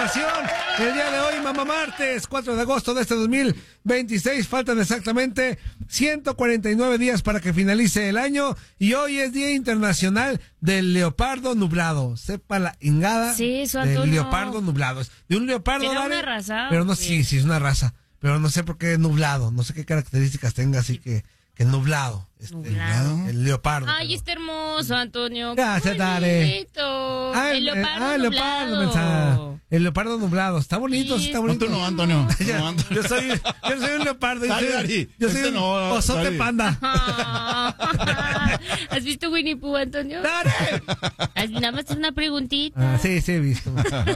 información. El día de hoy, mamá martes, 4 de agosto de este 2026. Faltan exactamente 149 días para que finalice el año. Y hoy es Día Internacional del Leopardo Nublado. Sepa la ingada del leopardo nublado. De un leopardo, ¿era una raza? Pero no, sí, es una raza. Pero no sé por qué nublado. No sé qué características tenga, así que nublado. El leopardo. Ay, está hermoso, Antonio. Gracias, Dare. El leopardo nublado. El leopardo nublado. Está bonito, sí. Está bonito. No, Antonio. Yo soy un leopardo. Yo soy un osote panda. ¿Has visto Winnie Pooh, Antonio? ¡Dare! Nada más es una preguntita. Sí, he visto.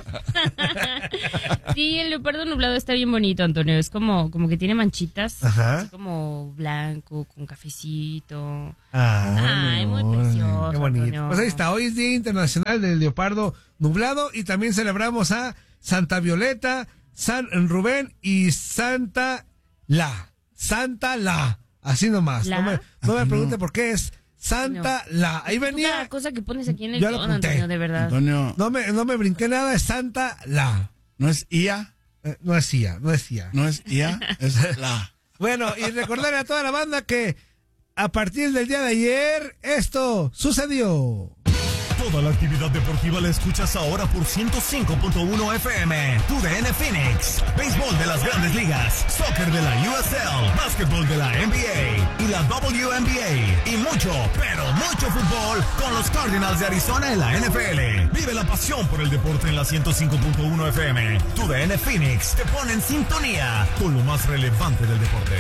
Sí, el leopardo nublado está bien bonito, Antonio. Es como que tiene manchitas. Ajá. Así como blanco, con cafecito. Ay, muy precioso. Qué bonito. Antonio. Pues ahí está. Hoy es Día Internacional del Leopardo Nublado y también celebramos a Santa Violeta, San Rubén y Santa La. Así nomás. No me pregunte por qué es Santa La. Ahí venía. Cada cosa que pones aquí en el Yo lo guión, apunté. Antonio, de verdad. Antonio. No me brinqué nada, es Santa La. ¿No es IA? No es IA. No es IA, es la. Bueno, y recordarle a toda la banda que a partir del día de ayer esto sucedió. Toda la actividad deportiva la escuchas ahora por 105.1 FM. TUDN Phoenix. Béisbol de las Grandes Ligas. Soccer de la USL. Básquetbol de la NBA. Y la WNBA. Y mucho, pero mucho fútbol con los Cardinals de Arizona en la NFL. Vive la pasión por el deporte en la 105.1 FM. TUDN Phoenix te pone en sintonía con lo más relevante del deporte.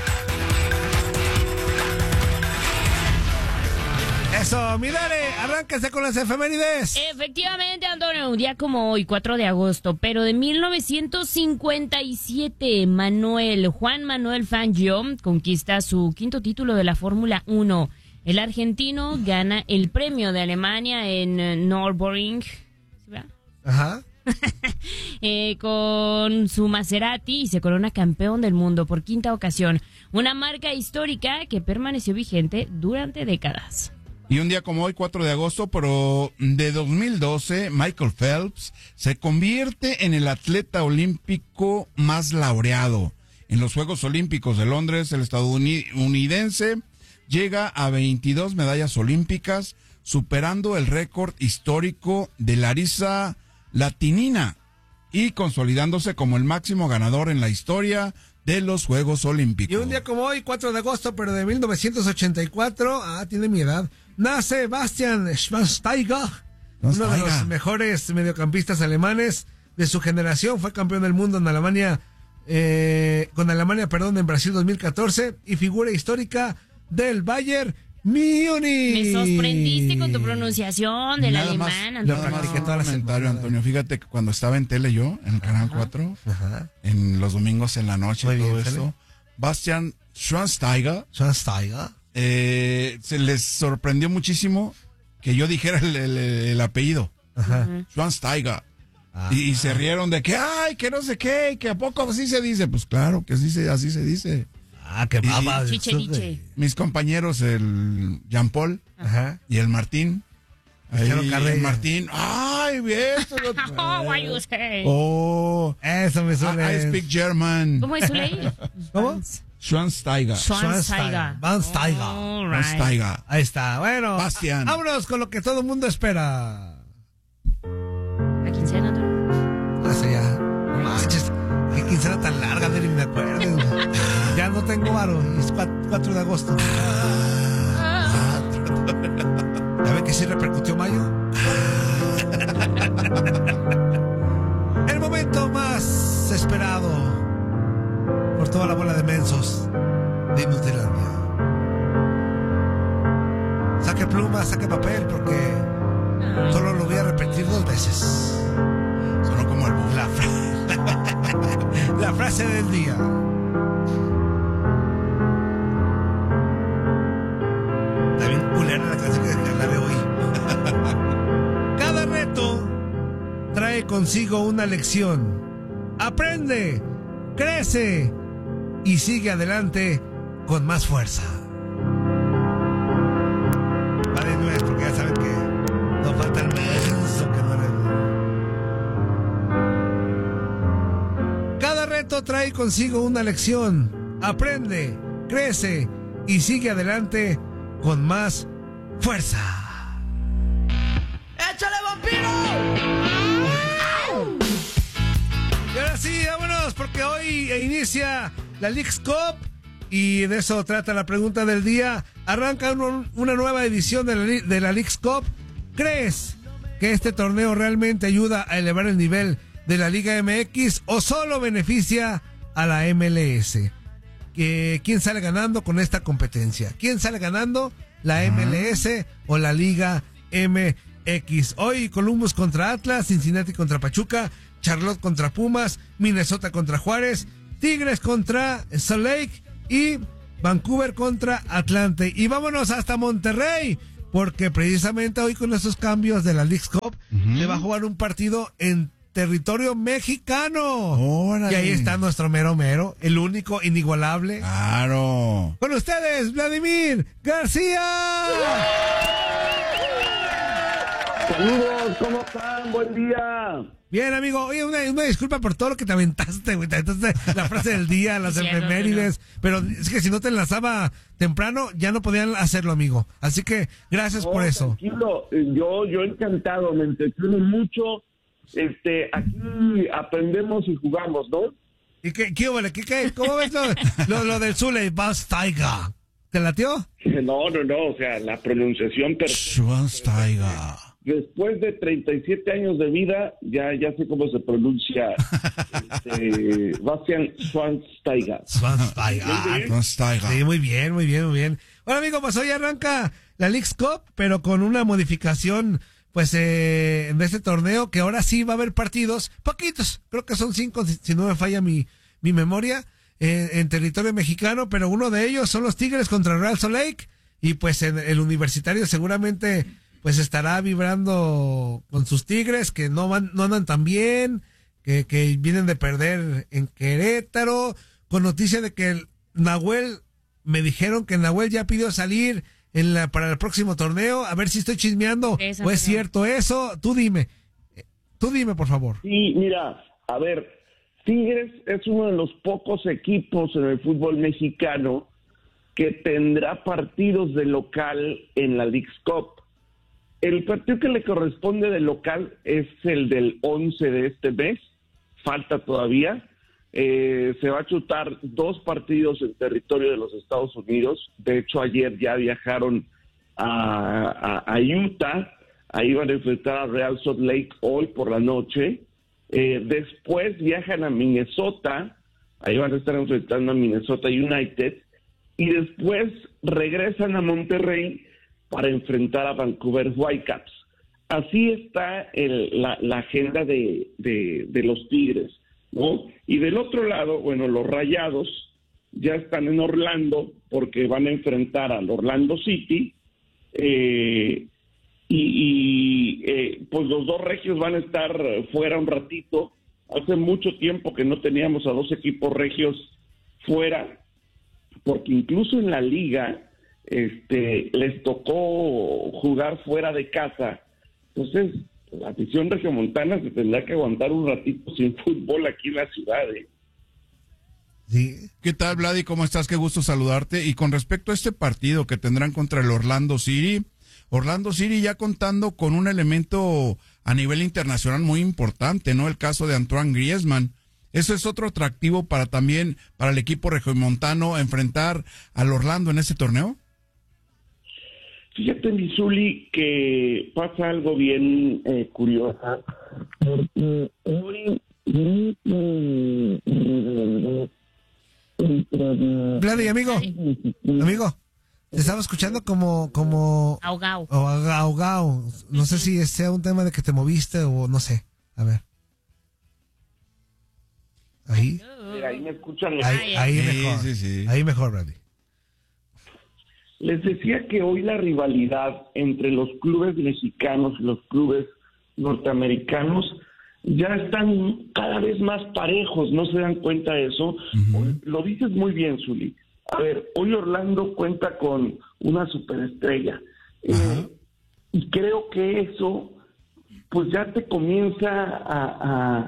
Eso, mi Dare, arránquese con las efemérides. Efectivamente, Antonio, un día como hoy, 4 de agosto, pero de 1957, Juan Manuel Fangio conquista su quinto título de la Fórmula 1. El argentino gana el premio de Alemania en Nürburgring. ¿Sí, verdad? Ajá. Con su Maserati y se corona campeón del mundo por quinta ocasión. Una marca histórica que permaneció vigente durante décadas. Y un día como hoy, 4 de agosto, pero de 2012, Michael Phelps se convierte en el atleta olímpico más laureado. En los Juegos Olímpicos de Londres, el estadounidense llega a 22 medallas olímpicas, superando el récord histórico de Larisa Latinina y consolidándose como el máximo ganador en la historia de los Juegos Olímpicos. Y un día como hoy, 4 de agosto, pero de 1984, tiene mi edad, nace Bastian Schweinsteiger, uno de los mejores mediocampistas alemanes de su generación. Fue campeón del mundo en Alemania, en Brasil 2014 y figura histórica del Bayern Múnich. Me sorprendiste con tu pronunciación del alemán, Antonio. Lo practiqué toda la semana, Antonio. Fíjate que cuando estaba en tele yo, en el Canal 4, en los domingos en la noche, muy todo bien, esto, Bastian Schweinsteiger, se les sorprendió muchísimo que yo dijera el apellido. Schweinsteiger. Y se rieron de que, que no sé qué, que a poco así se dice. Pues claro que así se dice. Qué baba. Chiche. Mis compañeros, el Jean Paul y el Martín. El Martín, bien. Eso me suena. I speak German. ¿Cómo es su ley? ¿Cómo? Schweinsteiger. Schweinsteiger. Ahí está. Bueno, Bastian. Vámonos con lo que todo el mundo espera. ¿La quincena, Antonio? No sé ya. No manches. Qué quincena tan larga, ni me acuerdo. Ya no tengo varo. Y es 4 de agosto. ¿Ya ven que sí repercutió mayo? El momento más esperado por toda la bola de mensos de Inutilandia. Saque pluma, saque papel, porque solo lo voy a repetir 2 veces. Sonó como el búho. La frase del día. Está bien culera la clase que la de hoy. Cada reto trae consigo una lección. Aprende, crece y sigue adelante con más fuerza. Va de nuevo, porque ya saben que no falta el menso que no le... reto trae consigo una lección. Aprende, crece y sigue adelante con más fuerza. ¡Échale, vampiro! Y ahora sí, vámonos, porque hoy inicia la Leagues Cup y de eso trata la pregunta del día. Arranca una nueva edición de la Leagues Cup. ¿Crees que este torneo realmente ayuda a elevar el nivel de la Liga MX o solo beneficia a la MLS? ¿Quién sale ganando con esta competencia? ¿Quién sale ganando? ¿La MLS o la Liga MX? Hoy Columbus contra Atlas, Cincinnati contra Pachuca, Charlotte contra Pumas, Minnesota contra Juárez, Tigres contra Salt Lake y Vancouver contra Atlante. Y vámonos hasta Monterrey, porque precisamente hoy con esos cambios de la Leagues Cup se va a jugar un partido en territorio mexicano. ¡Órale! Y ahí está nuestro mero, el único, inigualable. ¡Claro! Con ustedes, Vladimir García. Saludos, ¿cómo están? Buen día. Bien, amigo. Oye, una disculpa por todo lo que te aventaste, güey. Te aventaste la frase del día, las efemérides. Pero es que si no te enlazaba temprano, ya no podían hacerlo, amigo. Así que gracias por eso. Tranquilo, yo encantado, me entretiene mucho. Aquí aprendemos y jugamos, ¿no? ¿Y qué vale? ¿Cómo ves lo del Zule? Bastaiga. ¿Te latió? No, o sea, la pronunciación perfecta. Schwansteiger. Después de 37 años de vida, ya sé cómo se pronuncia. Bastian Schwansteiger. Schwansteiger. Sí, muy bien. Bueno, amigo, pues hoy arranca la Leagues Cup, pero con una modificación, pues, en este torneo, que ahora sí va a haber partidos, poquitos, creo que son 5, si no me falla mi memoria, en territorio mexicano, pero uno de ellos son los Tigres contra Real Salt Lake, y pues en el Universitario seguramente pues estará vibrando con sus Tigres, que no andan tan bien, que vienen de perder en Querétaro, con noticia de que me dijeron que Nahuel ya pidió salir para el próximo torneo. A ver si estoy chismeando o es cierto eso. Tú dime, por favor. Sí, mira, a ver, Tigres es uno de los pocos equipos en el fútbol mexicano que tendrá partidos de local en la Leagues Cup. El partido que le corresponde de local es el del 11 de este mes, falta todavía. Se va a chutar 2 partidos en territorio de los Estados Unidos. De hecho, ayer ya viajaron a Utah, ahí van a enfrentar a Real Salt Lake hoy por la noche. Después viajan a Minnesota, ahí van a estar enfrentando a Minnesota United, y después regresan a Monterrey para enfrentar a Vancouver Whitecaps. Así está la agenda de los Tigres, ¿no? Y del otro lado, bueno, los Rayados ya están en Orlando porque van a enfrentar al Orlando City, pues los dos regios van a estar fuera un ratito. Hace mucho tiempo que no teníamos a 2 equipos regios fuera, porque incluso en la liga les tocó jugar fuera de casa. Entonces, la afición regiomontana se tendrá que aguantar un ratito sin fútbol aquí en la ciudad. Sí. ¿Qué tal, Vladi? ¿Cómo estás? Qué gusto saludarte. Y con respecto a este partido que tendrán contra el Orlando City ya contando con un elemento a nivel internacional muy importante, ¿no? El caso de Antoine Griezmann. Eso es otro atractivo para el equipo regiomontano enfrentar al Orlando en este torneo. Fíjate, Misuli, que pasa algo bien curioso. Porque hoy... Vladi, amigo, te estaba escuchando como ahogao. No sé si sea un tema de que te moviste o no sé. A ver. Ahí. Mira, ahí me escuchan. Ahí mejor. Sí. Ahí mejor, Vladi. Les decía que hoy la rivalidad entre los clubes mexicanos y los clubes norteamericanos ya están cada vez más parejos, ¿no se dan cuenta de eso? Uh-huh. Lo dices muy bien, Zuli. A ver, hoy Orlando cuenta con una superestrella. Uh-huh. Y creo que eso, pues ya te comienza a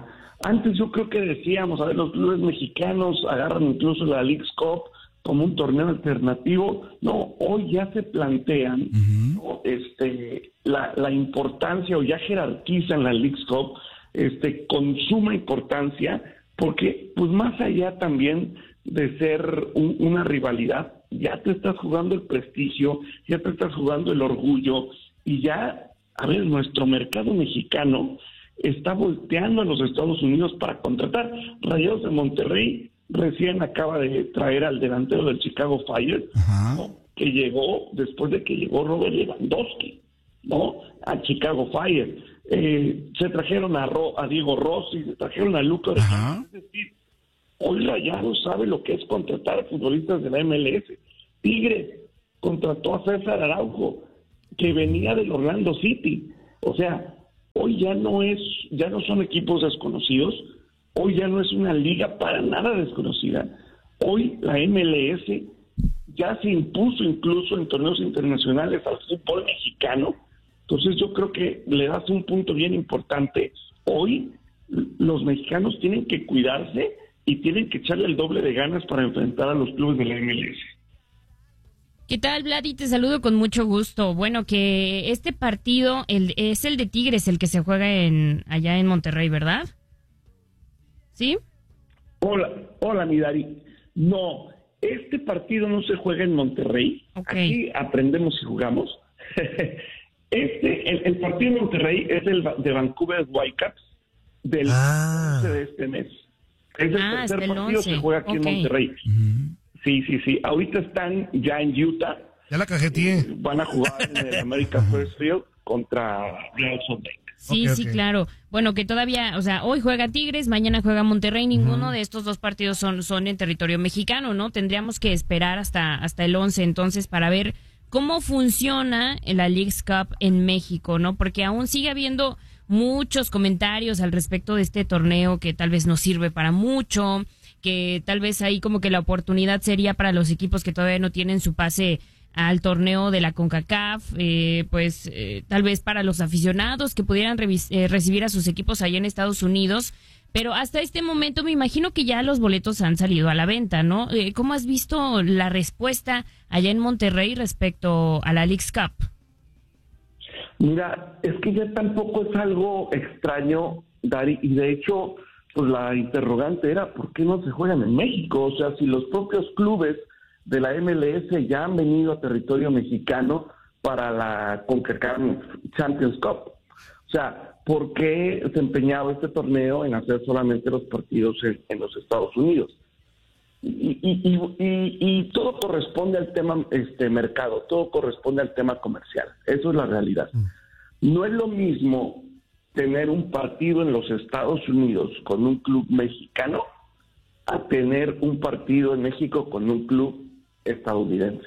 Antes yo creo que decíamos, a ver, los clubes mexicanos agarran incluso la Leagues Cup como un torneo alternativo. No, hoy ya se plantean ¿no? la importancia, o ya jerarquizan la Leagues Cup con suma importancia, porque pues más allá también de ser una rivalidad, ya te estás jugando el prestigio, ya te estás jugando el orgullo, y ya, a ver, nuestro mercado mexicano está volteando a los Estados Unidos para contratar. Rayados de Monterrey recién acaba de traer al delantero del Chicago Fire, ¿no? Que llegó después de que llegó Robert Lewandowski, ¿no? A Chicago Fire. Se trajeron a Diego Rossi, se trajeron a Lucas. Es decir, hoy Rayados sabe lo que es contratar a futbolistas de la MLS. Tigres contrató a César Araujo, que venía del Orlando City. O sea, hoy ya no son equipos desconocidos, hoy ya no es una liga para nada desconocida. Hoy la MLS ya se impuso incluso en torneos internacionales al fútbol mexicano. Entonces yo creo que le das un punto bien importante. Hoy los mexicanos tienen que cuidarse y tienen que echarle el doble de ganas para enfrentar a los clubes de la MLS. ¿Qué tal, Vladi? Te saludo con mucho gusto. Bueno, que este partido es el de Tigres, el que se juega allá en Monterrey, ¿verdad? ¿Sí? Hola, mi Dari. No, este partido no se juega en Monterrey. Okay. Aquí aprendemos y jugamos. El partido de Monterrey es el de Vancouver Whitecaps del 11 de este mes. Es el tercer partido que se juega aquí en Monterrey. Sí. Ahorita están ya en Utah. Ya la cajeteé. Van a jugar en el America First Field contra Real Salt Lake. Sí, claro. Bueno, que todavía, o sea, hoy juega Tigres, mañana juega Monterrey. Ninguno de estos dos partidos son en territorio mexicano, ¿no? Tendríamos que esperar hasta el 11 entonces para ver cómo funciona la Leagues Cup en México, ¿no? Porque aún sigue habiendo muchos comentarios al respecto de este torneo que tal vez no sirve para mucho, que tal vez ahí como que la oportunidad sería para los equipos que todavía no tienen su pase al torneo de la CONCACAF, tal vez para los aficionados que pudieran recibir a sus equipos allá en Estados Unidos, pero hasta este momento me imagino que ya los boletos han salido a la venta, ¿no? ¿Cómo has visto la respuesta allá en Monterrey respecto a la Leagues Cup? Mira, es que ya tampoco es algo extraño, Dari, y de hecho, pues la interrogante era, ¿por qué no se juegan en México? O sea, si los propios clubes de la MLS ya han venido a territorio mexicano para la CONCACAF Champions Cup. O sea, ¿por qué se empeñaba este torneo en hacer solamente los partidos en los Estados Unidos? Y todo corresponde al tema mercado, todo corresponde al tema comercial. Eso es la realidad. No es lo mismo tener un partido en los Estados Unidos con un club mexicano a tener un partido en México con un club estadounidense.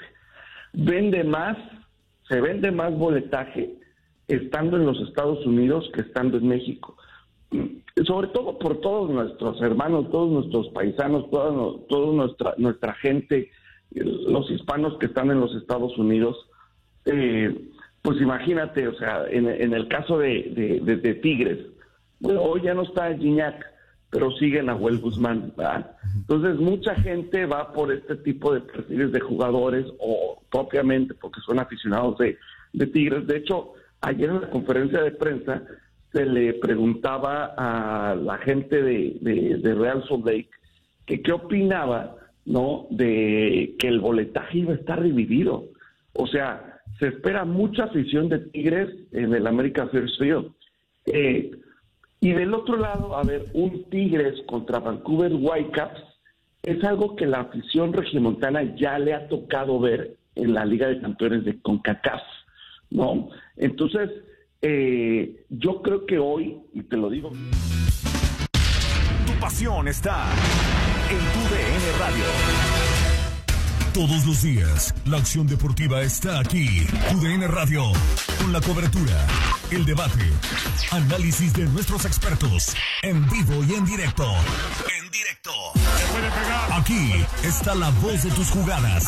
Se vende más boletaje estando en los Estados Unidos que estando en México. Sobre todo por todos nuestros hermanos, todos nuestros paisanos, toda nuestra gente, los hispanos que están en los Estados Unidos. Pues imagínate, o sea, en el caso de Tigres, bueno, hoy ya no está Gignac, pero sigue Nahuel Guzmán, ¿verdad? Entonces mucha gente va por este tipo de perfiles de jugadores, o propiamente porque son aficionados de Tigres. De hecho, ayer en la conferencia de prensa se le preguntaba a la gente de Real Salt Lake que qué opinaba, ¿no?, de que el boletaje iba a estar dividido. O sea, se espera mucha afición de Tigres en el America First Field. Y del otro lado, a ver, un Tigres contra Vancouver Whitecaps es algo que la afición regiomontana ya le ha tocado ver en la Liga de Campeones de CONCACAF, ¿no? Entonces, yo creo que hoy, y te lo digo... Tu pasión está en tu DN Radio. Todos los días, la acción deportiva está aquí. Tu DN Radio, con la cobertura, el debate, análisis de nuestros expertos, en vivo y en directo. En directo. Aquí está la voz de tus jugadas.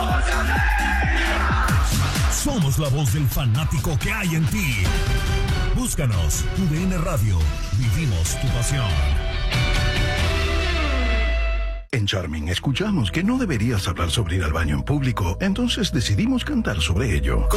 Somos la voz del fanático que hay en ti. Búscanos, TUDN Radio. Vivimos tu pasión. En Charming escuchamos que no deberías hablar sobre ir al baño en público, entonces decidimos cantar sobre ello.